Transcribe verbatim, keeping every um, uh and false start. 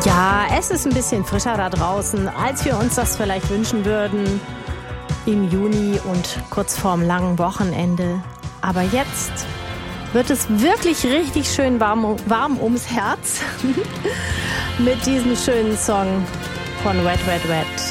Ja, es ist ein bisschen frischer da draußen, als wir uns das vielleicht wünschen würden im Juni und kurz vorm langen Wochenende. Aber jetzt wird es wirklich richtig schön warm, warm ums Herz mit diesem schönen Song von Wet, Wet, Wet.